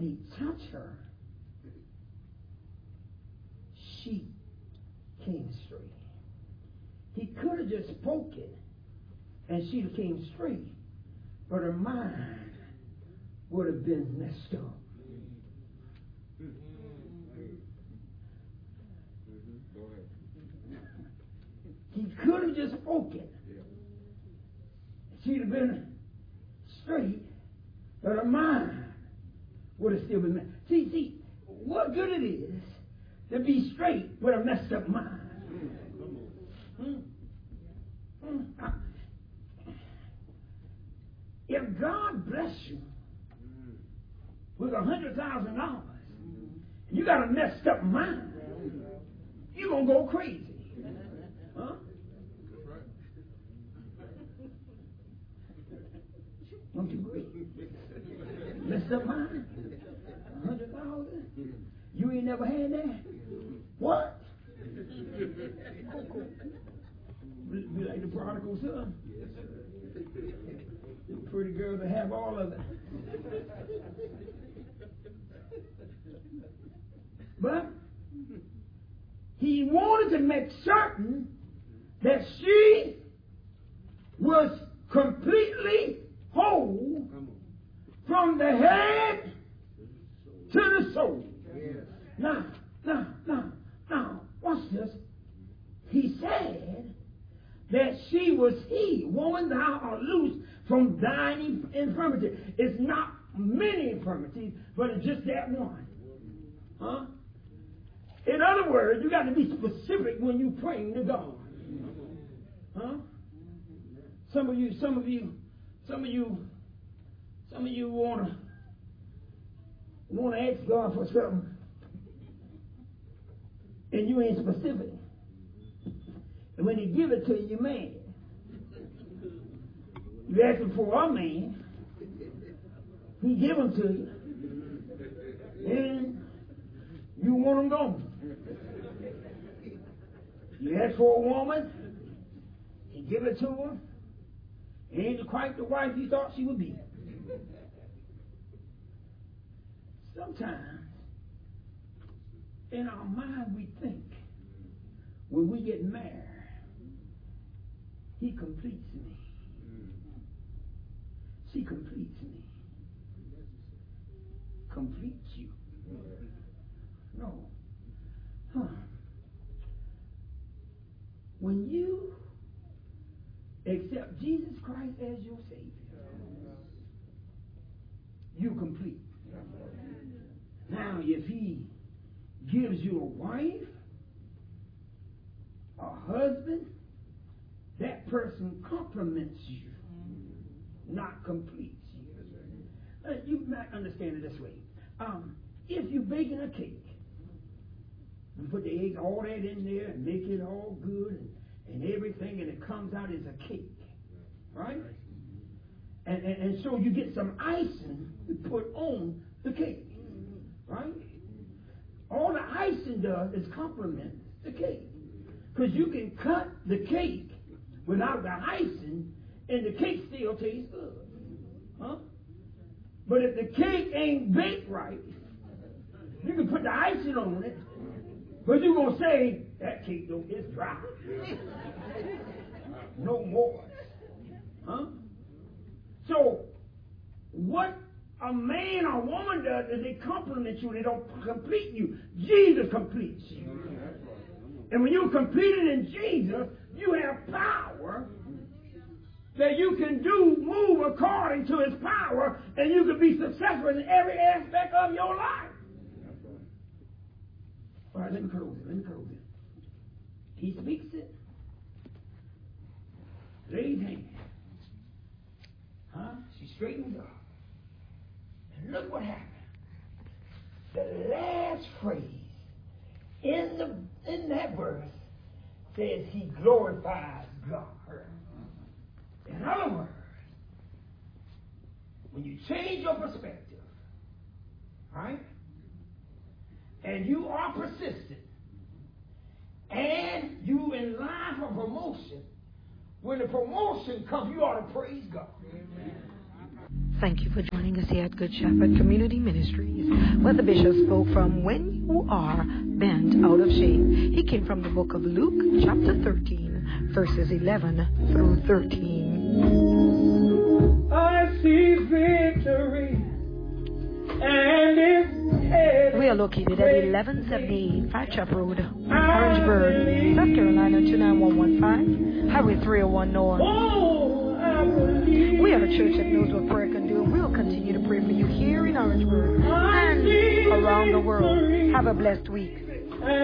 did he touch her, she came straight. He could have just spoken and she came straight, but her mind would have been messed up. He could have just spoken. She'd have been straight, but her mind would have still been messed. See, what good it is to be straight with a messed up mind. If God bless you with $100,000 and you got a messed up mind, you're going to go crazy. Huh? Don't you agree? Messed up mind? 100,000? You ain't never had that? What? Be like the prodigal son. The pretty girl to have all of it. But he wanted to make certain that she was completely whole from the head to the soul. Now, watch this. He said that she was healed. Woman, thou art loose from thine infirmity. It's not many infirmities, but it's just that one. Huh? In other words, you got to be specific when you praying to God. Huh? Some of you want to ask God for something, and you ain't specific. And when He give it to you, you're mad. You ask Him for a man, He give them to you, and you want them gone. You ask for a woman, He give it to her, ain't quite the wife you thought she would be. Sometimes in our mind we think when we get married, he completes me. She completes me. Completes you. No. When you accept Jesus Christ as your Savior, you complete. Now, if He gives you a wife, a husband, that person complements you, not completes you. You might understand it this way. If you're baking a cake, and put the eggs, all that in there, and make it all good, and everything, and it comes out as a cake, right? And so you get some icing to put on the cake, right? All the icing does is complement the cake. Because you can cut the cake without the icing, and the cake still tastes good. Huh? But if the cake ain't baked right, you can put the icing on it, but you're going to say, that cake though is dry. No more. Huh? So, what a man or woman does is they complement you, they don't complete you. Jesus completes you. And when you're completed in Jesus, you have power that you can move according to His power, and you can be successful in every aspect of your life. All right, let me close it. He speaks it. Laid hand. Huh? She straightened up. And look what happened. The last phrase in that verse says He glorifies God. In other words, when you change your perspective, right, and you are persistent, and you in line for promotion, when the promotion comes, you ought to praise God. Amen. Thank you for joining us here at Good Shepherd Community Ministries, where the bishop spoke from When You Are Bent Out of Shape. He came from the book of Luke, chapter 13, verses 11 through 13. I see victory, and it's headed. We are located at 1178 Fatchap Road, Orangeburg, South Carolina 29115, Highway 301 North. We are a church that knows what prayer can do, and we'll continue to pray for you here in Orangeburg and around the world. Have a blessed week.